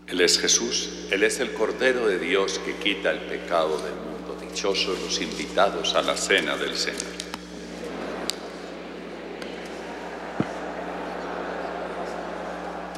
Él es Jesús, Él es el Cordero de Dios que quita el pecado del mundo. Dichosos los invitados a la cena del Señor.